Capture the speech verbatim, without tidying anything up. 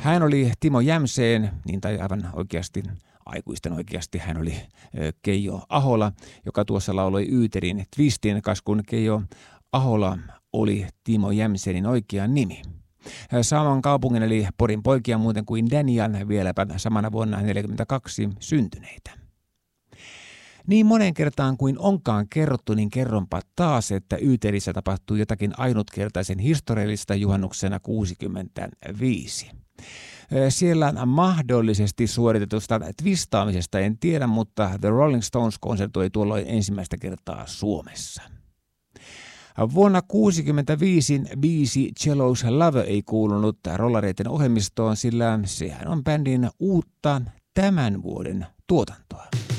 Hän oli Timo Jämseen, niin tai aivan oikeasti, aikuisten oikeasti hän oli Keijo Ahola, joka tuossa lauloi Yyterin Twistin, kas kun Keijo Ahola oli Timo Jämsenin oikea nimi. Saman kaupungin eli Porin poikia muuten kuin Daniel, vieläpä samana vuonna neljäkymmentäkaksi syntyneitä. Niin monen kertaan kuin onkaan kerrottu, niin kerronpa taas, että Yyterissä tapahtui jotakin ainutkertaisen historiallista juhannuksena kuusikymmentäviisi. Siellä mahdollisesti suoritetusta twistaamisesta en tiedä, mutta The Rolling Stones konsertoi tuolloin ensimmäistä kertaa Suomessa. Vuonna kuusikymmentäviisi biisi Cello's Love ei kuulunut rollareiden ohjelmistoon, sillä sehän on bändin uutta tämän vuoden tuotantoa.